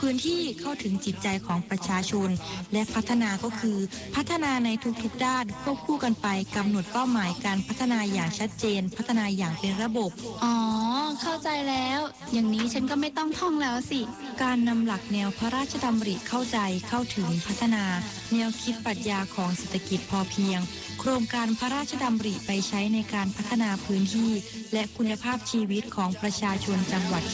พื้นที่เข้าถึงจิตใจของประชาชนและพัฒนาก็คือพัฒนาในทุกๆด้านควบคู่กันไปกำหนดเป้าหมายการพัฒนาอย่างชัดเจนพัฒนาอย่างเป็นระบบอ๋อเข้าใจแล้วอย่างนี้ฉันก็ไม่ต้องท่องแล้วสิการนำหลักแนวพระราชดำริเข้าใจเข้าถึงพัฒนาแนวคิดปรัชญาของเศรษฐกิจพอเพียงโครงการพระราชดำริไปใช้ในการพัฒนาพื้นที่และคุณภาพชีวิตของประชาชนจังหวัดเชียง